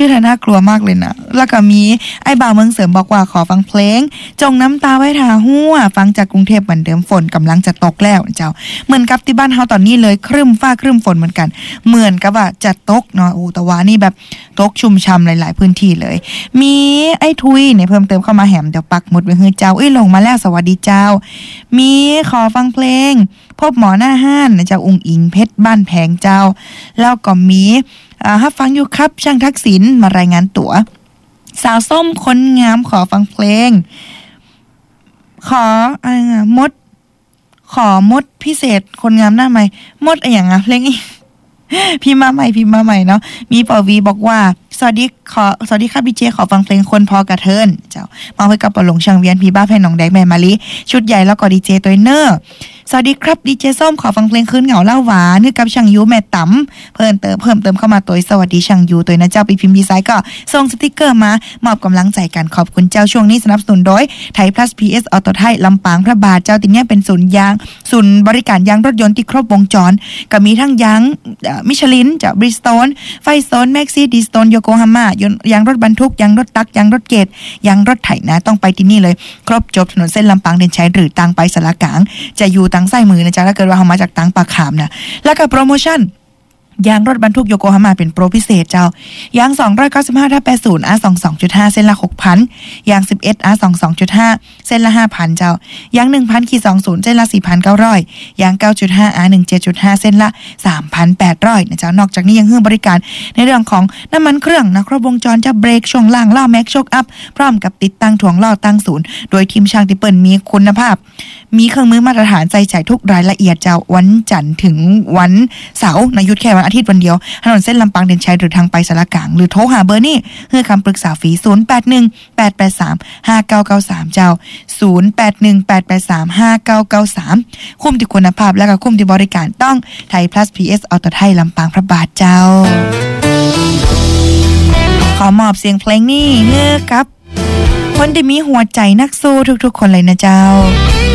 ชื่อน่ากลัวมากเลยนะแล้วก็มีไอ้บ่าวเมืองเสริมบอกว่าขอฟังเพลงจงน้ำตาไว้ทาหัวฟังจากกรุงเทพเหมือนเดิมฝนกำลังจะตกแล้วเจ้าเหมือนกับที่บ้านเฮาตอนนี้เลยครึ้มฟ้าครึ้มฝนเหมือนกันเหมือนกับว่าจะตกเนาะแต่ว่านี่แบบตกชุ่มช่ำหลายๆพื้นที่เลยมีไอ้ทุยเนี่ยเพิ่มเติมเข้ามาแหมเดี๋ยวปักหมุดไว้ให้เจ้าลงมาแล้วสวัสดีเจ้ามีขอฟังเพลงพบหมอหน้าห้านนะเจ้าองค์อิงเพชรบ้านแพงเจ้าแล้วก็มีฮับฟังอยู่ครับช่างทักษิณมารายงานตัวสาวส้มคนงามขอฟังเพลงขอมดพิเศษคนงามหน้าใหม่มดอะไรอย่างเพลงอีกพิมพ์มาใหม่เนาะมีปวีบอกว่าสวัสดีค่ะพี่เจขอฟังเพลงคนพอกระเทินเจ้ามาให้กับปะหลงช่างเวียนพี่บ้าแผ่นหนองแดงแม่มาลิชุดใหญ่แล้วก็ดีเจตัวเนอร์สวัสดีครับดีเจส้มขอฟังเพลงคืนเหงาเล่าหวานนึกกับช่างยูแม่ต๋ำเพิ่มเติมเข้ามาตัวสวัสดีช่างยูตัวนะเจ้าปีพิมพ์ดีไซน์ก็ส่งสติกเกอร์มามอบกำลังใจกันขอบคุณเจ้าช่วงนี้สนับสนุนโดยไทย plus PS ออโตไทยลำปางพระบาทเจ้าติเนี่ยเป็นศูนย์บริการยางรถยนต์ที่ครบวงจรก็มีทั้งยางมิชลินจากบริสโตนไฟโซนแม็กซี่ดิสโตนโยโกฮาม่ายางรถบรรทุกยางรถตักยางรถเกตยางรถไถนะต้องไปที่นี่เลยครบจบถนนเส้นลำปางเด่นชัยหรือตังไปสารกลางจะอยู่ตังไส้มือนะจ๊ะถ้าเกิดว่าเขามาจากตังปากขามนะแล้วก็โปรโมชั่นยางรถบรรทุกโยโกฮาม่าเป็นโปรพิเศษเจ้ายาง295 80 R22.5 เส้นละ 6,000 ยาง11 R22.5 เส้นละ 5,000 เจ้ายาง 1,000-20 เส้นละ 4,900 ยาง 9.5 R17.5 เส้นละ 3,800 นะจ๊ะนอกจากนี้ยังให้บริการในเรื่องของน้ำมันเครื่องนะครบวงจรจะเบรกช่วงล่างล้อแม็กโชคอัพพร้อมกับติดตั้งถ่วงล้อตั้งศูนย์โดยทีมช่างที่เปิ่นมีคุณภาพมีเครื่องมือมาตรฐานใจทุกรายละเอียดเจ้าวันจันทร์ถึงวันเสาร์นะหยุดแค่วันอาทิตย์วันเดียวถนนเส้นลำปางเด่นชัยหรือทางไปสารกลางหรือโทรหาเบอร์นี้เพื่อคำปรึกษาฟรี0818835993เจ้า0818835993คุ้มที่คุณภาพและก็คุ้มที่บริการต้องไทย plus PS ออโตไทยลำปางพระบาทเจ้าขอมอบเสียงเพลงนี้ให้กับคนที่มีหัวใจนักสู้ทุกๆคนเลยนะเจ้า